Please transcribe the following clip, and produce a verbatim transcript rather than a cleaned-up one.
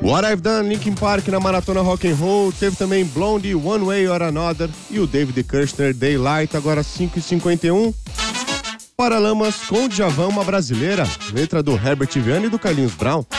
What I've Done, Linkin Park na Maratona Rock and Roll. Teve também Blondie, One Way or Another. E o David Kushner, Daylight, agora cinco e cinquenta e um. Paralamas com Djavan, uma brasileira. Letra do Herbert Viana e do Carlinhos Brown.